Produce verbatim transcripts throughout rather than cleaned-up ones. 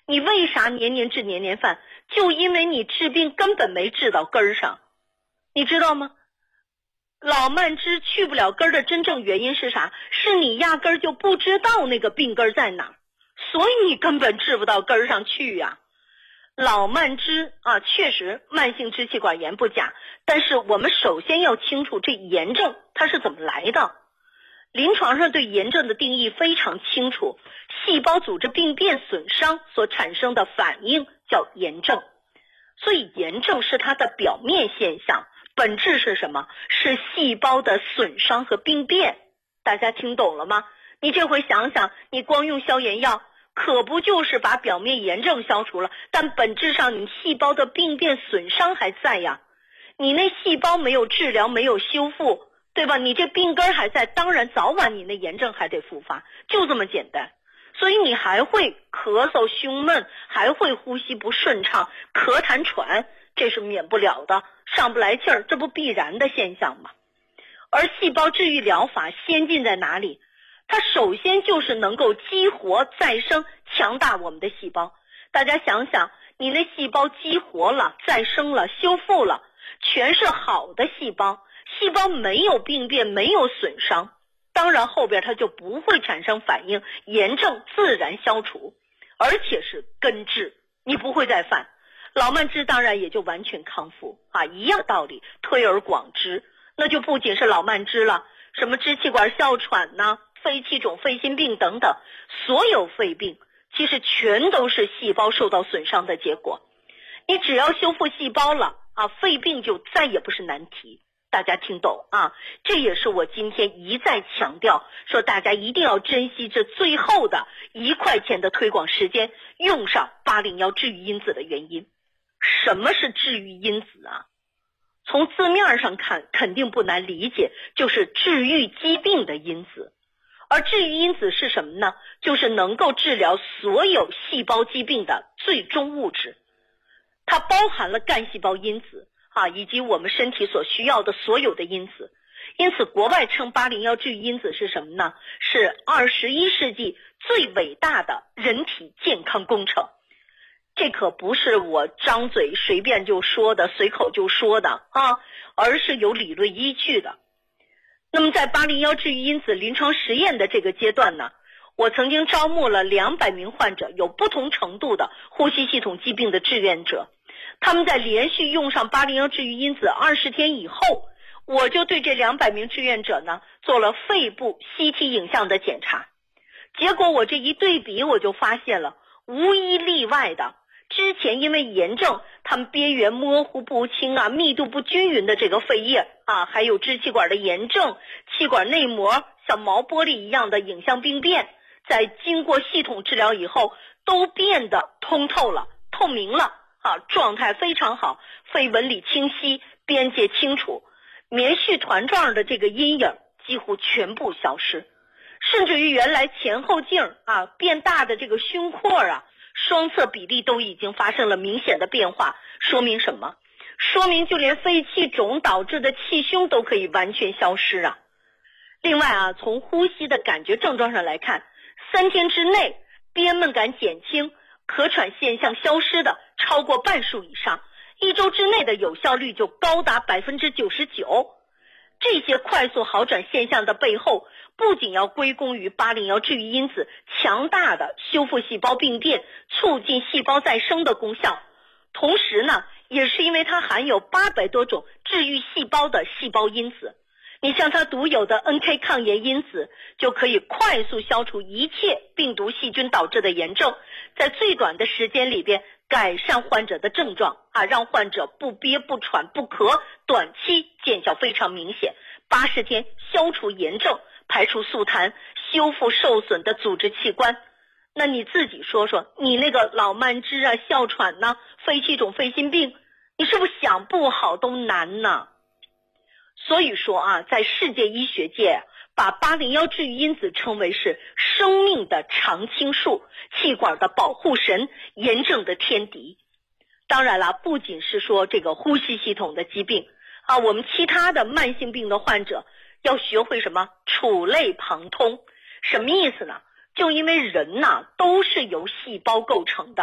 你为啥年年治年年犯？就因为你治病根本没治到根儿上，你知道吗？老慢支去不了根儿的真正原因是啥？是你压根儿就不知道那个病根儿在哪儿，所以你根本治不到根儿上去呀、啊。老慢支啊，确实慢性支气管炎不假，但是我们首先要清楚这炎症它是怎么来的。临床上对炎症的定义非常清楚，细胞组织病变损伤所产生的反应叫炎症，所以炎症是它的表面现象，本质是什么？是细胞的损伤和病变。大家听懂了吗？你这回想想，你光用消炎药可不就是把表面炎症消除了，但本质上你细胞的病变损伤还在呀，你那细胞没有治疗，没有修复，对吧？你这病根还在，当然早晚你那炎症还得复发，就这么简单。所以你还会咳嗽胸闷，还会呼吸不顺畅，咳痰喘，这是免不了的，上不来气儿，这不必然的现象吗？而细胞治愈疗法先进在哪里？它首先就是能够激活再生，强大我们的细胞。大家想想，你那细胞激活了，再生了，修复了，全是好的细胞，细胞没有病变，没有损伤，当然后边它就不会产生反应，炎症自然消除，而且是根治，你不会再犯。老慢支当然也就完全康复啊，一样道理，推而广之，那就不仅是老慢支了，什么支气管哮喘呢、肺气肿、肺心病等等，所有肺病其实全都是细胞受到损伤的结果。你只要修复细胞了啊，肺病就再也不是难题。大家听懂啊？这也是我今天一再强调，说大家一定要珍惜这最后的一块钱的推广时间，用上八零一治愈因子的原因。什么是治愈因子啊？从字面上看肯定不难理解，就是治愈疾病的因子。而治愈因子是什么呢？就是能够治疗所有细胞疾病的最终物质，它包含了干细胞因子啊，以及我们身体所需要的所有的因子。因此国外称八零一治愈因子是什么呢？是二十一世纪最伟大的人体健康工程。这可不是我张嘴随便就说的，随口就说的啊，而是有理论依据的。那么在八零一治愈因子临床实验的这个阶段呢，我曾经招募了两百名患者，有不同程度的呼吸系统疾病的志愿者。他们在连续用上八零一治愈因子二十天以后，我就对这两百名志愿者呢做了肺部 C T 影像的检查。结果我这一对比，我就发现了无一例外的，之前因为炎症他们边缘模糊不清啊，密度不均匀的这个肺叶啊，还有支气管的炎症，气管内膜像毛玻璃一样的影像病变，在经过系统治疗以后都变得通透了，透明了啊，状态非常好，肺纹理清晰，边界清楚，棉絮团状的这个阴影几乎全部消失，甚至于原来前后径啊变大的这个胸廓啊，双侧比例都已经发生了明显的变化。说明什么？说明就连肺气肿导致的气胸都可以完全消失啊。另外啊，从呼吸的感觉症状上来看，三天之内憋闷感减轻，咳喘现象消失的超过半数以上，一周之内的有效率就高达 百分之九十九。 这些快速好转现象的背后，不仅要归功于八零一治愈因子强大的修复细胞病变、促进细胞再生的功效，同时呢，也是因为它含有八百多种治愈细胞的细胞因子。你像它独有的 N K 抗炎因子，就可以快速消除一切病毒细菌导致的炎症，在最短的时间里边改善患者的症状啊，让患者不憋不喘不咳，短期见效非常明显，八十天消除炎症，排除宿痰，修复受损的组织器官。那你自己说说，你那个老慢支啊、哮喘呢、肺气肿、肺心病，你是不是想不好都难呢？所以说啊，在世界医学界，把八零一治愈因子称为是生命的常青树，气管的保护神，炎症的天敌。当然了，不仅是说这个呼吸系统的疾病啊，我们其他的慢性病的患者要学会什么？触类旁通。什么意思呢？就因为人呐、啊、都是由细胞构成的，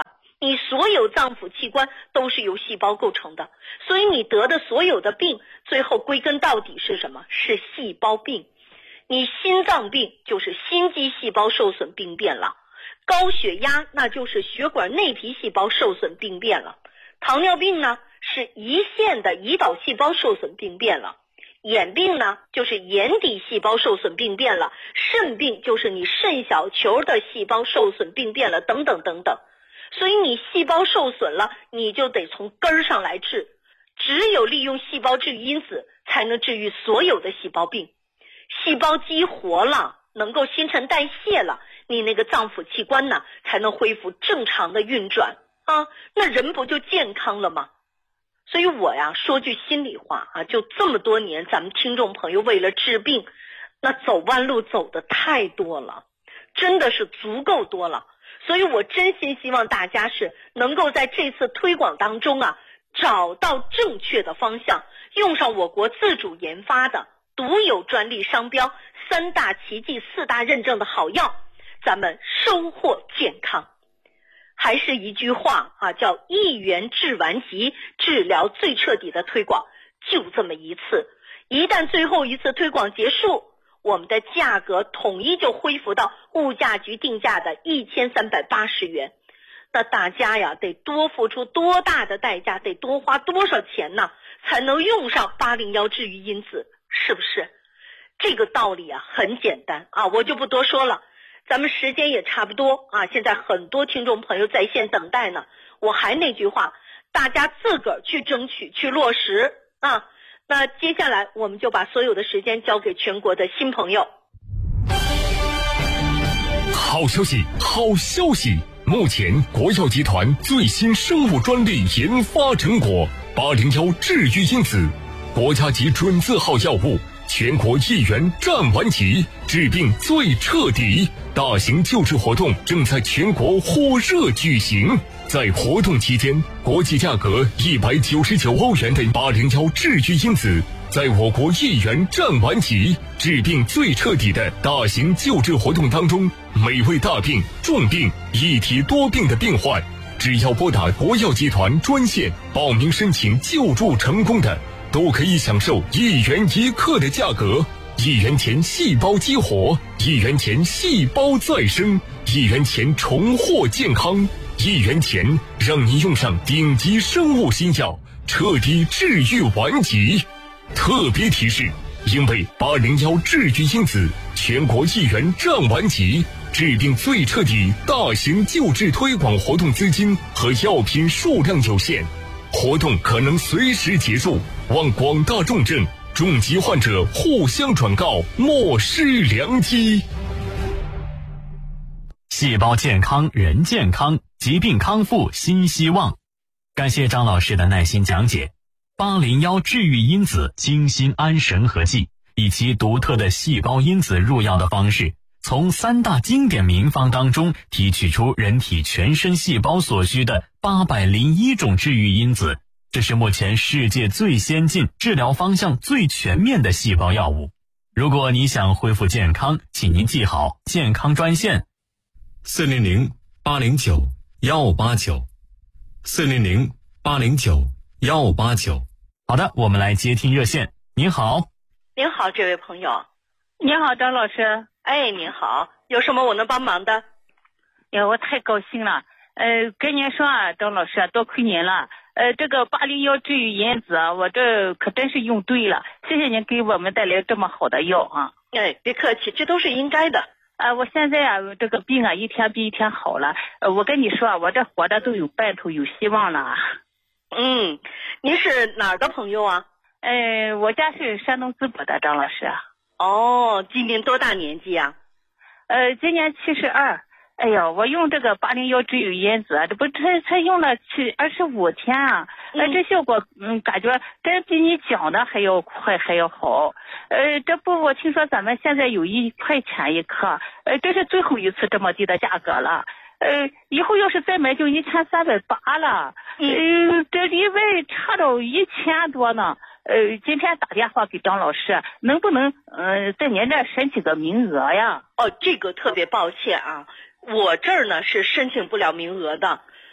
你所有脏腑器官都是由细胞构成的，所以你得的所有的病，最后归根到底是什么？是细胞病。你心脏病就是心肌细胞受损病变了，高血压那就是血管内皮细胞受损病变了，糖尿病呢是胰腺的胰岛细胞受损病变了，眼病呢就是眼底细胞受损病变了，肾病就是你肾小球的细胞受损病变了，等等等等。所以你细胞受损了，你就得从根儿上来治，只有利用细胞治愈因子才能治愈所有的细胞病。细胞激活了，能够新陈代谢了，你那个脏腑器官呢才能恢复正常的运转啊，那人不就健康了吗？所以我呀说句心里话啊，就这么多年咱们听众朋友为了治病，那走弯路走的太多了，真的是足够多了。所以我真心希望大家是能够在这次推广当中啊，找到正确的方向，用上我国自主研发的独有专利商标三大奇迹四大认证的好药，咱们收获健康。还是一句话啊，叫一元治顽疾，治疗最彻底的推广，就这么一次。一旦最后一次推广结束，我们的价格统一就恢复到物价局定价的一千三百八十元。那大家呀得多付出多大的代价，得多花多少钱呢，才能用上八零一治愈因子，是不是？这个道理啊很简单啊，我就不多说了。咱们时间也差不多啊，现在很多听众朋友在线等待呢。我还那句话，大家自个儿去争取去落实啊。那接下来我们就把所有的时间交给全国的新朋友。 好消息，好消息！目前国药集团最新生物专利研发成果八零一治愈因子，国家级准字号药物，全国一元占完齐，治病最彻底。大型救治活动正在全国火热举行。在活动期间，国际价格一百九十九欧元的八零一治愈因子，在我国一元占完齐，治病最彻底的大型救治活动当中，每位大病、重病、一体多病的病患，只要拨打国药集团专线报名申请救助成功的，都可以享受一元一克的价格。一元钱细胞激活，一元钱细胞再生，一元钱重获健康，一元钱让你用上顶级生物新药，彻底治愈顽疾。特别提示，因为八零一治愈因子全国一元占顽疾，治病最彻底大型救治推广活动资金和药品数量有限，活动可能随时结束，望广大重症重疾患者互相转告，莫失良机。 细胞健康人健康，疾病康复新希望。感谢张老师的耐心讲解。八零一治愈因子精心安神合剂，以其独特的细胞因子入药的方式，从三大经典名方当中提取出人体全身细胞所需的八百零一种治愈因子，这是目前世界最先进、治疗方向最全面的细胞药物。如果你想恢复健康，请您记好健康专线四零零八零九幺八九，四零零八零九幺八九。 好的，我们来接听热线。您好。 您好，这位朋友。 您好，张老师。 哎，您好，有什么我能帮忙的？ 呀，我太高兴了。呃，跟您说啊，张老师，多亏您了。呃，这个八零一治愈因子啊，我这可真是用对了，谢谢您给我们带来这么好的药啊！ 哎，别客气，这都是应该的。 啊、呃，我现在啊，这个病啊，一天比一天好了。呃，我跟你说啊，我这活着都有奔头，有希望了。 嗯，您是哪儿的朋友啊？ 呃，我家是山东淄博的，张老师。 哦，今年多大年纪啊？ 呃，今年七十二。哎呀，我用这个八零一治愈因子，这不才才用了七二十五天啊，呃，这效果嗯，感觉真比你讲的还要快还要好。呃，这不，我听说咱们现在有一块钱一克，呃，这是最后一次这么低的价格了。呃，以后要是再买就一千三百八了，呃，这里外差到一千多呢。呃，今天打电话给张老师，能不能呃在您这申请个名额呀？ 哦，这个特别抱歉啊。我这儿呢是申请不了名额的，